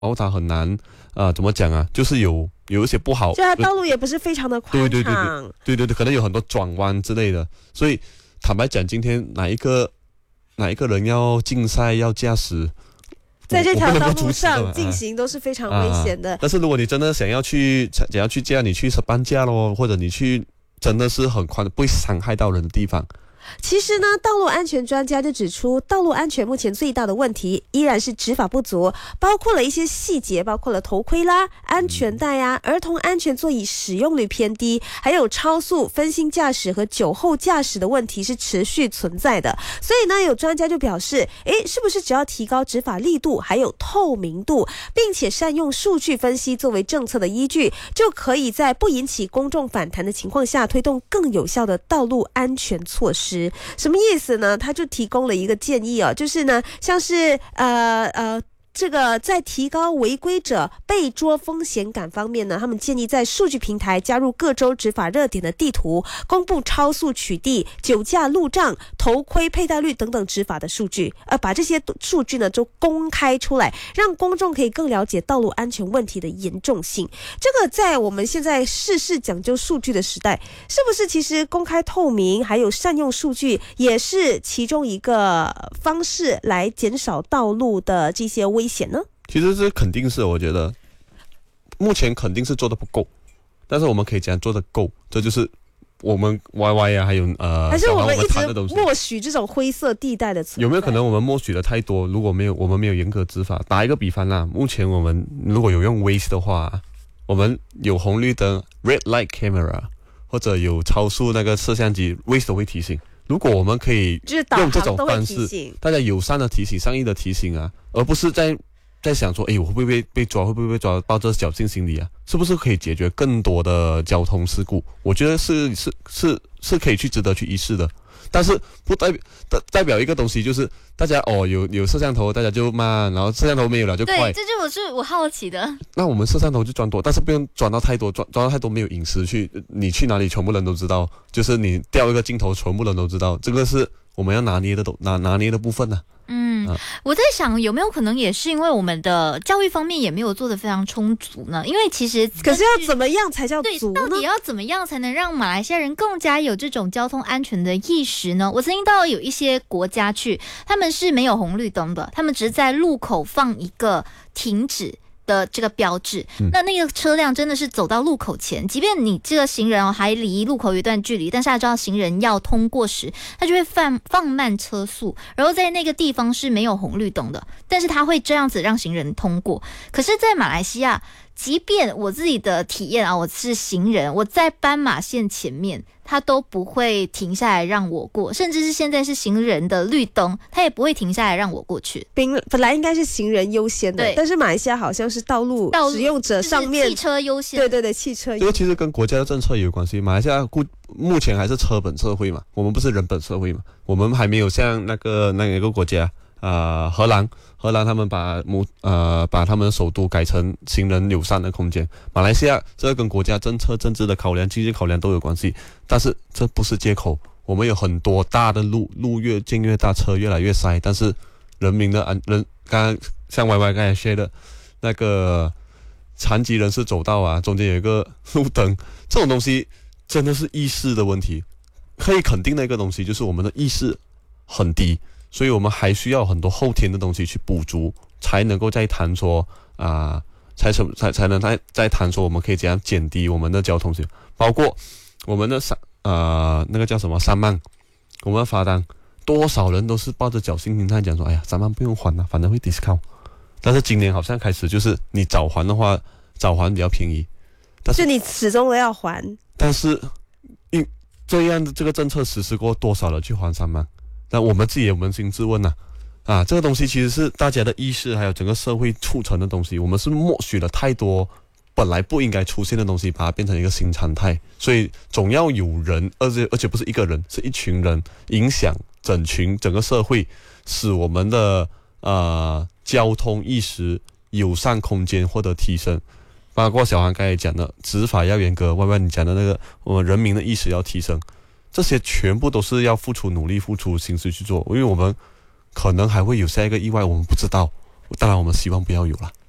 然后它很难怎么讲啊，就是有一些不好， 就它道路也不是非常的宽敞， 对，可能有很多转弯之类的，所以坦白讲，今天哪一个人要竞赛要驾驶， 在这条道路上进行都是非常危险的。 但是如果你真的想要去驾，你去搬驾咯，或者你去真的是很宽，不会伤害到人的地方。 其实呢，道路安全专家就指出，道路安全目前最大的问题依然是执法不足，包括了一些细节，包括了头盔啦、安全带啊、儿童安全座椅使用率偏低，还有超速、分心驾驶和酒后驾驶的问题是持续存在的。所以呢，有专家就表示，是不是只要提高执法力度，还有透明度，并且善用数据分析作为政策的依据，就可以在不引起公众反弹的情况下，推动更有效的道路安全措施。什么意思呢？他就提供了一个建议就是呢，像是这个在提高违规者被捉风险感方面呢，他们建议在数据平台加入各州执法热点的地图，公布超速取缔、酒驾路障、头盔佩戴率等等执法的数据，把这些数据呢就公开出来，让公众可以更了解道路安全问题的严重性。这个在我们现在事事讲究数据的时代，是不是其实公开透明还有善用数据也是其中一个方式来减少道路的这些危险呢？ 其实这肯定是，我觉得目前肯定是做的不够，但是我们可以讲做的够，这就是我们 YY 啊，还有还是我们一直默许这种灰色地带的存在。 有没有可能我们默许的太多？如果我们没有严格执法，打一个比方啦，目前我们如果有用 Waze 的话，我们有红绿灯 Red Light Camera 或者有超速那个摄像机 ，Waze 都会提醒。如果我们可以用这种方式，大家友善的提醒、善意的提醒啊，而不是在想说，我会不会被抓？会不会被抓？抱着侥幸心理啊，是不是可以解决更多的交通事故？我觉得是可以值得去一试的。但是不代表一个东西，就是大家有摄像头，大家就慢，然后摄像头没有了就快。 对，这就是我好奇的。 那我们摄像头就装多，但是不用装到太多，装到太多没有隐私你去哪里全部人都知道，就是你掉一个镜头全部人都知道，这个是我们要拿捏的部分呢。 我在想有没有可能也是因为我们的教育方面也没有做得非常充足呢？因为其实可是要怎么样才叫足呢？ 到底要怎么样才能让马来西亚人更加有这种交通安全的意识呢？我曾经到有一些国家去，他们是没有红绿灯的，他们只是在路口放一个停止的这个标志，那个车辆真的是走到路口前，即便你这个行人还离路口有一段距离，但是他知道行人要通过时，他就会放慢车速，然后在那个地方是没有红绿灯的，但是他会这样子让行人通过。可是在马来西亚，即便我自己的体验我是行人，我在斑马线前面他都不会停下来让我过，甚至是现在是行人的绿灯，他也不会停下来让我过去。 本来应该是行人优先的，但是马来西亚好像是道路使用者上面汽车优先。 对，汽车优先。 这个其实跟国家的政策也有关系。马来西亚目前还是车本社会嘛，我们不是人本社会嘛，我们还没有像那个国家荷兰他们把他们的首都改成行人友善的空间。马来西亚这跟国家政策、政治的考量、经济考量都有关系，但是这不是借口。我们有很多大的路越建越大，车越来越塞，但是人民的刚刚像 YY 刚才说的那个残疾人士走道啊，中间有一个路灯，这种东西真的是意识的问题。可以肯定的一个东西就是我们的意识很低。所以我们还需要很多后天的东西去补足，才能够再谈说才能再谈说我们可以怎样减低我们的交通险，包括我们的那个叫什么3万，我们的罚单，多少人都是抱着侥幸心态讲说，3万不用还了，反正会 discount。但是今年好像开始就是你早还的话，早还比较便宜，但是就你始终都要还。 但是这样的这个政策实施过，多少人去还3万？但我们自己也扪心自问这个东西其实是大家的意识还有整个社会促成的东西，我们是默许了太多本来不应该出现的东西，把它变成一个新常态。所以总要有人，而且不是一个人，是一群人影响整个社会，使我们的交通意识、友善空间获得提升。包括小韩刚才讲的执法要严格，外你讲的那个我们人民的意识要提升。这些全部都是要付出努力、付出心思去做，因为我们可能还会有下一个意外，我们不知道。当然，我们希望不要有了。